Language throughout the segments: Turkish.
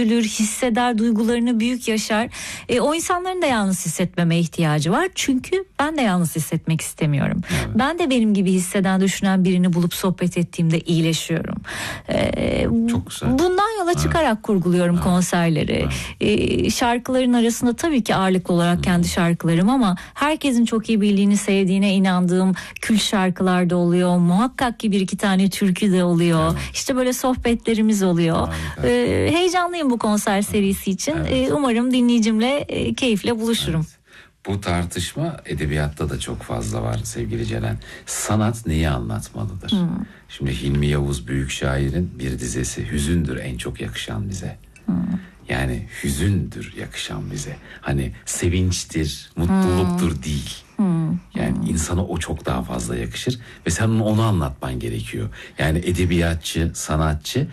hisseder, duygularını büyük yaşar. O insanların da yalnız hissetmeme ihtiyacı var. Çünkü ben de yalnız hissetmek istemiyorum. Evet. Ben de benim gibi hisseden, düşünen birini bulup sohbet ettiğimde iyileşiyorum. Çok güzel. Bundan yola çıkarak kurguluyorum konserleri. Şarkıların arasında tabii ki ağırlıklı olarak kendi şarkılarım ama herkesin çok iyi bildiğini, sevdiğine inandığım kült şarkılar da oluyor. Muhakkak ki bir iki tane türkü de oluyor. Evet. İşte böyle sohbetlerimiz oluyor. Heyecanlıyım bu konser serisi için. Evet. Umarım dinleyicimle keyifle buluşurum. Evet. Bu tartışma edebiyatta da çok fazla var sevgili Ceren. Sanat neyi anlatmalıdır? Şimdi Hilmi Yavuz büyük şairin bir dizesi hüzündür en çok yakışan bize. Yani hüzündür yakışan bize. Hani sevinçtir, mutluluktur değil. Yani insana o çok daha fazla yakışır ve sen onu anlatman gerekiyor. Yani edebiyatçı, sanatçı,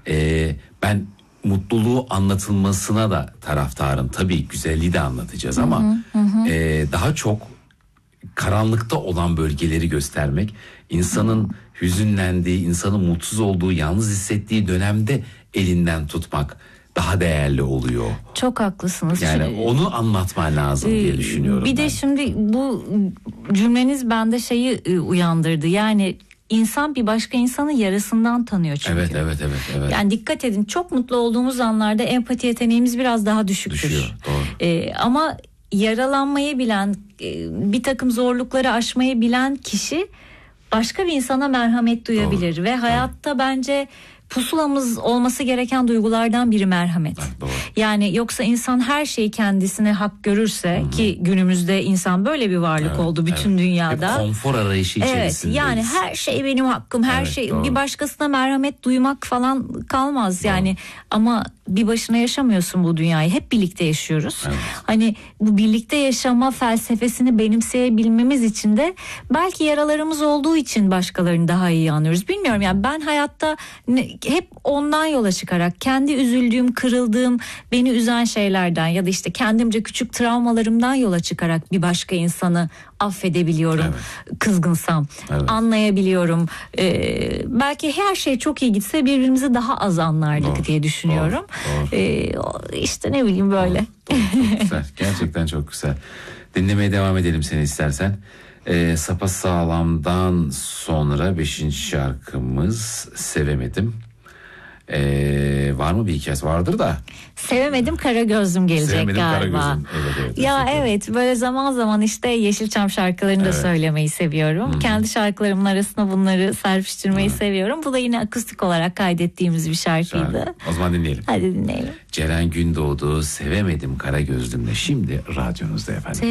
ben mutluluğu anlatılmasına da taraftarım. Tabii güzelliği de anlatacağız ama daha çok karanlıkta olan bölgeleri göstermek, insanın hüzünlendiği, insanın mutsuz olduğu, yalnız hissettiği dönemde elinden tutmak daha değerli oluyor. Çok haklısınız. Yani şimdi, onu anlatman lazım diye düşünüyorum. Bir de şimdi bu cümleniz bende şeyi uyandırdı. Yani İnsan bir başka insanın yarasından tanıyor çünkü. Evet. Yani dikkat edin, çok mutlu olduğumuz anlarda empati yeteneğimiz biraz daha düşüktür. Düşüyor, doğru. Ama yaralanmayı bilen, bir takım zorlukları aşmayı bilen kişi başka bir insana merhamet duyabilir. Doğru. Ve hayatta bence pusulamız olması gereken duygulardan biri merhamet. Doğru. Yani yoksa insan her şeyi kendisine hak görürse ki günümüzde insan böyle bir varlık oldu bütün dünyada. Hep konfor arayışı içerisindeyiz. Evet, yani her şey benim hakkım, her şey doğru. Bir başkasına merhamet duymak falan kalmaz yani. Ama bir başına yaşamıyorsun bu dünyayı. Hep birlikte yaşıyoruz. Evet. Hani bu birlikte yaşama felsefesini benimseyebilmemiz için de belki yaralarımız olduğu için başkalarını daha iyi anlıyoruz. Bilmiyorum yani, ben hayatta hep ondan yola çıkarak, kendi üzüldüğüm, kırıldığım, beni üzen şeylerden ya da işte kendimce küçük travmalarımdan yola çıkarak bir başka insanı affedebiliyorum. Evet. Kızgınsam anlayabiliyorum. Belki her şey çok iyi gitse birbirimizi daha az anlardık diye düşünüyorum. Doğru. İşte ne bileyim böyle. Doğru. Çok güzel. Gerçekten çok güzel. Dinlemeye devam edelim seni istersen. Sapasağlam'dan sonra 5. şarkımız Sevemedim. Var mı bir hikayesi? Vardır da. Sevemedim Kara Gözlüm gelecek Sevemedim, galiba. Kara Gözlüm. Evet, ya evet, böyle zaman zaman işte Yeşilçam şarkılarını da söylemeyi seviyorum. Kendi şarkılarımın arasına bunları serpiştirmeyi seviyorum. Bu da yine akustik olarak kaydettiğimiz bir şarkıydı. O zaman dinleyelim. Hadi dinleyelim. Ceren Gündoğdu Sevemedim Kara Gözlüm'le şimdi radyonuzda efendim.